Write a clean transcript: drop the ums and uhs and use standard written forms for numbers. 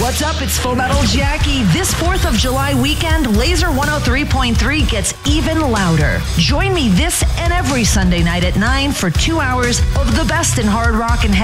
What's up? It's Full Metal Jackie. This 4th of July weekend, Laser 103.3 gets even louder. Join me this and every Sunday night at 9 for 2 hours of the best in hard rock and